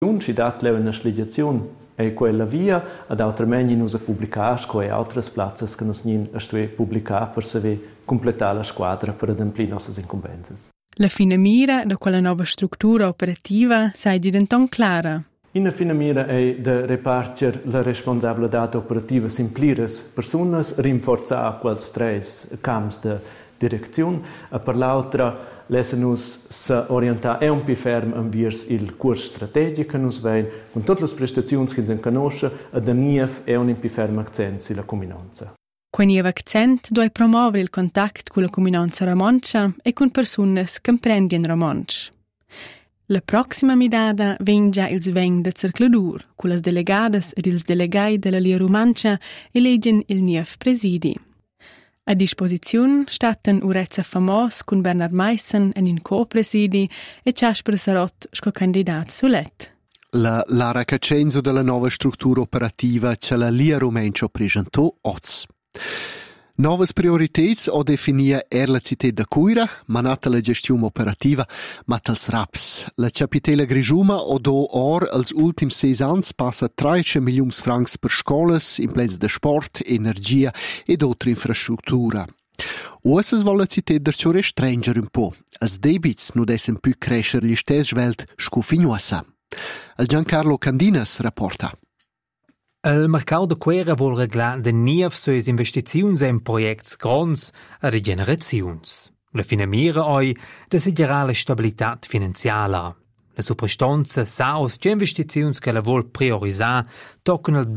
Si dat leva una sligiazione e quella via ad autremeni nus a publicar sco e altres plazzas che nus nin a stue publicar per saver completar la squadra per ademplir nossas incumbenze. La fina mira da quella nova struttura operativa sai diventon clara. In fina mira è de repartir la responsabilità operativa simplires personas, rinforzar quels tres camps de direzione, e per l'altra lesa-nos se orientar un più ferm enviers il curs strategico che nus vein, con tutte le prestazioni che nos conosce, e da niev un più ferm accent sulla comunanza. Quel niev accent doi promuovere il contatto con la comunanza romancia e con persone che comprendono romanch. La prossima midada ven già il sveng de Cercladur, con le delegadas ed ils delegai della Lia Romancia elegen il niev presidi. A disposizione statten Urezza Famos con Bernard Meissen en in co-presidi e Ciaspre Sarot sco candidat sulet. La Lara Cacenzo della nuova struttura operativa che la Lia Romancia presentò oggi. Novas prioritets o definia la città da Cuira, manata la gestione operativa, matals raps. La capitella Grigiuma o do or als ultims 6 ans passa 13 milions francs per scolas, in plens de sport, energia ed altra infrastruttura. Ussas vol la città darciò restrenger un po'. Als debits nu dessen più crescer gli stes svelt scufignosa. Al Giancarlo Candinas rapporta. Il mercato de Cuera vuol reglar de niev sues investiziuns en projects grons e de generaziuns. La fina mira oi de seggerar la stabilitat finanziala. La suprastanza saus che investiziuns che la vuol priorisar toccano il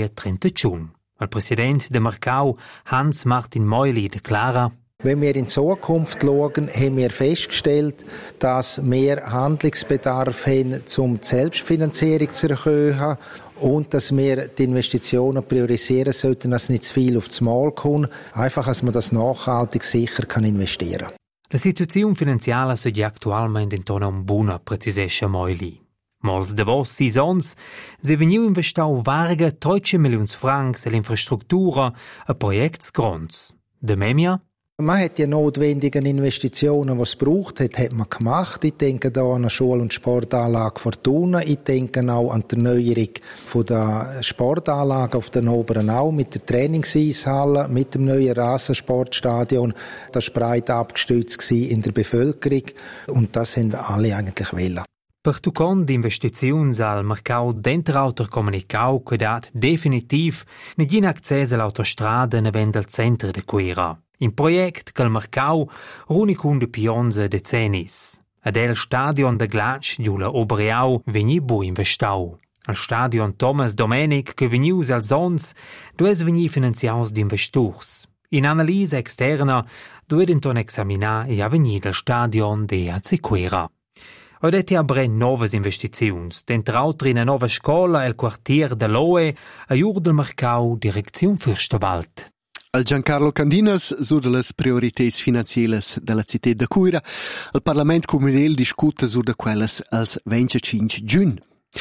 2031. Il president de mercau Hans Martin Meuli declara: Wenn wir in Zukunft schauen, haben wir festgestellt, dass wir Handlungsbedarf haben, um die Selbstfinanzierung zu erhöhen und dass wir die Investitionen priorisieren sollten, dass nicht zu viel auf das Mal kommt, einfach, dass man das nachhaltig sicher kann investieren kann. La situazione finanziaria è attualmente intorno a un buona, precisesce Meuli. Mols de vos 6 ans, se veniu investau varga 13 milions francs all'infrastruttura a projects grons. De memia? Man hat die notwendigen Investitionen, die es braucht, hat man gemacht. Ich denke da an eine Schul- und Sportanlage Fortuna. Ich denke auch an die Erneuerung der Sportanlage auf der Oberen Au mit der Trainingseishalle, mit dem neuen Rasensportstadion. Das war breit abgestützt in der Bevölkerung und das haben alle eigentlich wollen. Per tucon di investiziuns al mercau dent'autor comunicau che dat definitiv negin accès all'autostrada nevent al centre de Cuera. In project che il mercau runicun de pionze decennis. Ad el stadion de Glatsch giula Obriau vegni bu investau. Al stadion Thomas Domenic che vegnius als ons dues vegni finanziaus d'investurs. In analisa externa duedenton examinar e avvenir del stadion de Azequera. Ed è abre novas investiziuns, dent'autra in nova scola el quartier de Loe a jur del mercau direziun Fürstenwald. Al Giancarlo Candinas, su delle prioritets finanzielles della città de Cuira, il Parlament Comunal discuta su de quelles als 25 giugn.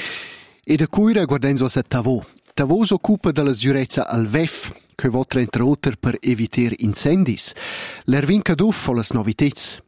E de Cuira guardenzo a Tavò. Tavò s'occupa della sicurezza al VEF, che votra entre otter per eviter incendis. L'Ervin Caduff o las novitets.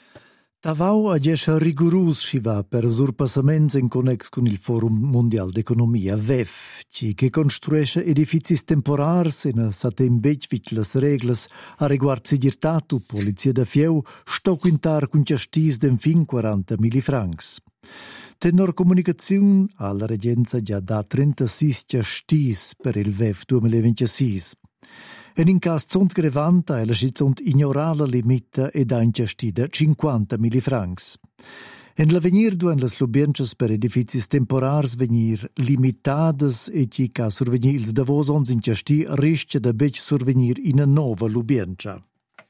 Tavau agesce rigorus si va per surpassaments in connex con il Forum Mondial d'Economia VEF, che costruisce edificis temporars e ne satembec vich las reglas a riguard sigurtatu, polizia da fieu, sto quintar con ciastis den fin 40.000 francs. Tenor comunicazione alla regenza già da 36 ciastis per il VEF 2026. En in cas sunt grevanta e la sunt ignorala limita e da in ciastida 50.000 francs. En l'avenir duen las lubienchas per edificis temporars venir limitadas e ci ca survenir ils davos ons in ciasti risce da bec survenir in a nova lubiencha.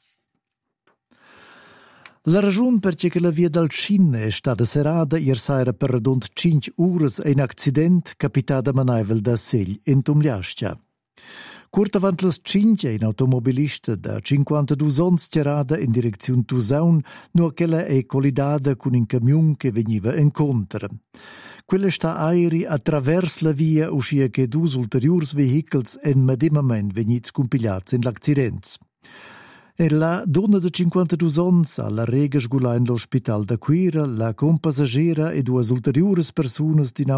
La ragione perché la via dal Cine è stata serrata ieri sera per rund 5 ore e un accident capitata manaivel da Segl in Tumliascia. Curt avant las 5 un automobilista da 52 ans tirada in direzione Tusaun, no quella è collidata con un camion che veniva incontra. Quella sta aeri attraverso la via uscia che 2 ulteriors vehicles en medimament venits compigliats in l'accident. E la donna de 52 ans alla rega sgulà in l'ospital da Cuira, la compassagera e 2 ulteriores personas di